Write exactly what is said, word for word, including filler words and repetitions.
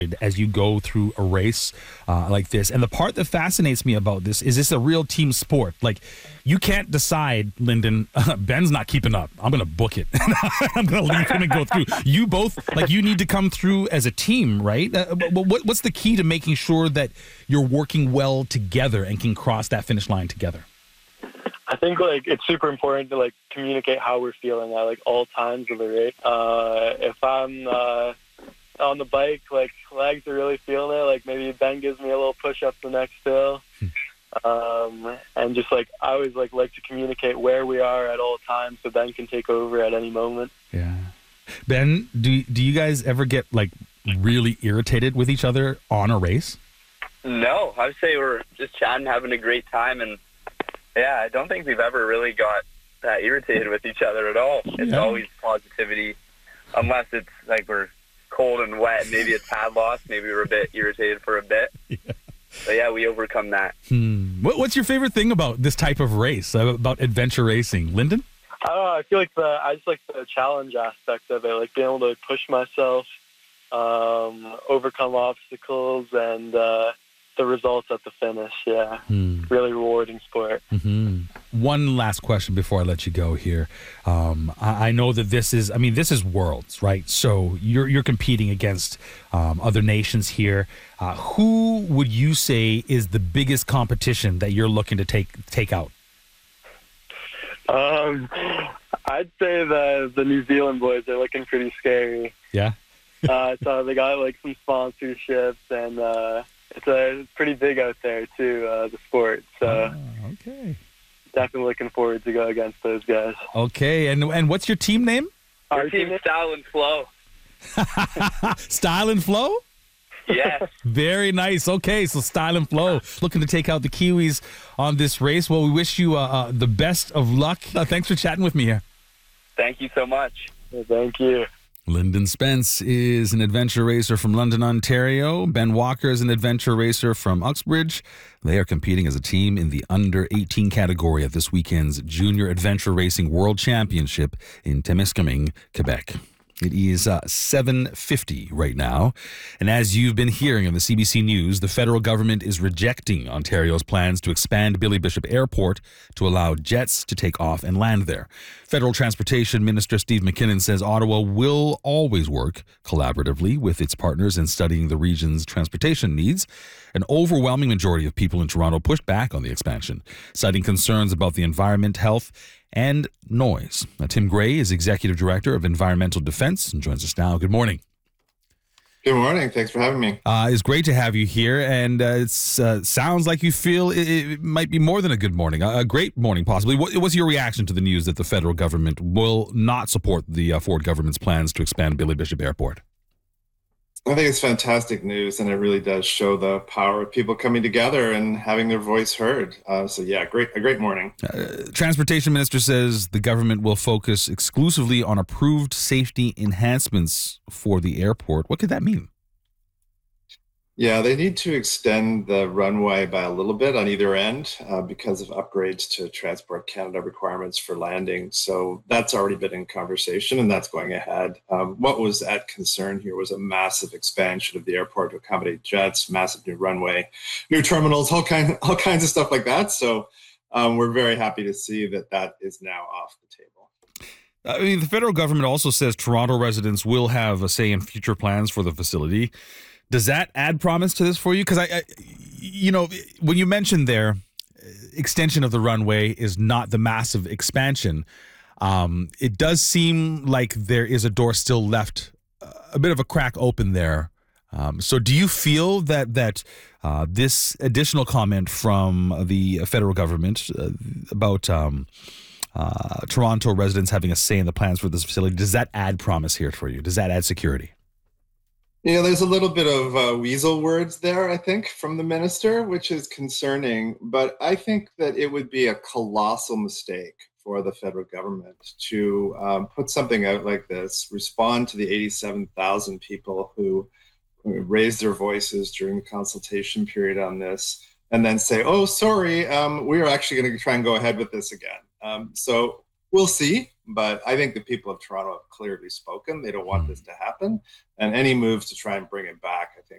as you go through a race uh, like this. And the part that fascinates me about this is this a real team sport. Like, you can't decide, Lyndon, uh, Ben's not keeping up. I'm going to book it. I'm going to leave him and go through. You both, like, you need to come through as a team, right? Uh, what, what's the key to making sure that you're working well together and can cross that finish line together? I think, like, it's super important to, like, communicate how we're feeling at, like, all times of the race. Uh, if I'm uh, on the bike, like, legs are really feeling it, like, maybe Ben gives me a little push up the next hill. Um, and just, like, I always, like, like to communicate where we are at all times so Ben can take over at any moment. Yeah. Ben, do, do you guys ever get, like, really irritated with each other on a race? No, I would say we're just chatting, having a great time, and yeah, I don't think we've ever really got that irritated with each other at all. It's Yeah. always positivity, unless it's like we're cold and wet, maybe a tad lost, maybe we're a bit irritated for a bit. Yeah. But yeah, we overcome that. Hmm. What, what's your favorite thing about this type of race, uh, about adventure racing? Lyndon? I don't know, I feel like the, I just like the challenge aspect of it, like being able to push myself, um, overcome obstacles, and uh, the results at the finish. Yeah, hmm. Really rewarding sport. Mm-hmm. One last question before I let you go here. Um, I, I know that this is, I mean, this is Worlds, right? So you're you're competing against um, other nations here. Uh, who would you say is the biggest competition that you're looking to take take out? Um, I'd say the the New Zealand boys are looking pretty scary. Yeah. uh, so they got like some sponsorships, and uh, it's a it's pretty big out there too. Uh, the sport. So oh, okay. Definitely looking forward to go against those guys. Okay, and and what's your team name? Our team, Style and Flow. Style and Flow? Yes. Very nice. Okay, so Style and Flow looking to take out the Kiwis on this race. Well, we wish you uh, uh, the best of luck. Uh, thanks for chatting with me here. Thank you so much. Well, thank you. Lyndon Spence is an adventure racer from London, Ontario. Ben Walker is an adventure racer from Uxbridge. They are competing as a team in the under eighteen category at this weekend's Junior Adventure Racing World Championship in Témiscamingue, Quebec. It is uh, seven fifty right now. And as you've been hearing on the C B C News, the federal government is rejecting Ontario's plans to expand Billy Bishop Airport to allow jets to take off and land there. Federal Transportation Minister Steve McKinnon says Ottawa will always work collaboratively with its partners in studying the region's transportation needs. An overwhelming majority of people in Toronto pushed back on the expansion, citing concerns about the environment, health, and noise. Now, Tim Gray is Executive Director of Environmental Defense and joins us now. Good morning. Good morning. Thanks for having me. Uh, it's great to have you here, and uh, it uh, sounds like you feel it, it might be more than a good morning, a, a great morning possibly. What was your reaction to the news that the federal government will not support the uh, Ford government's plans to expand Billy Bishop Airport? I think it's fantastic news, and it really does show the power of people coming together and having their voice heard. Uh, so, yeah, great, a great morning. Uh, Transportation Minister says the government will focus exclusively on approved safety enhancements for the airport. What could that mean? Yeah, they need to extend the runway by a little bit on either end uh, because of upgrades to Transport Canada requirements for landing. So that's already been in conversation, and that's going ahead. Um, what was at concern here was a massive expansion of the airport to accommodate jets, massive new runway, new terminals, all, kind, all kinds of stuff like that. So um, we're very happy to see that that is now off the table. I mean, the federal government also says Toronto residents will have a say in future plans for the facility. Does that add promise to this for you? Because, I, I, you know, when you mentioned there, extension of the runway is not the massive expansion. Um, it does seem like there is a door still left, a bit of a crack open there. Um, so do you feel that that uh, this additional comment from the federal government uh, about um, uh, Toronto residents having a say in the plans for this facility, does that add promise here for you? Does that add security? Yeah, there's a little bit of uh, weasel words there, I think, from the minister, which is concerning. But I think that it would be a colossal mistake for the federal government to um, put something out like this, respond to the eighty-seven thousand people who raised their voices during the consultation period on this, and then say, oh, sorry, um, we're actually going to try and go ahead with this again. Um, so we'll see. But I think the people of Toronto have clearly spoken. They don't want this to happen. And any moves to try and bring it back, I think,